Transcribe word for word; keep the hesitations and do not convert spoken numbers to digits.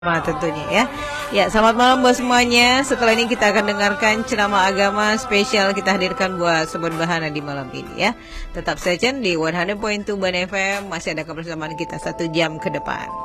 Nah, tentunya ya. Ya, selamat malam buat semuanya. Setelah ini kita akan dengarkan ceramah agama spesial kita hadirkan buat Sobat Bahana di malam ini ya. Tetap stay tune di seratus titik dua Ban F M, masih ada kebersamaan kita satu jam ke depan.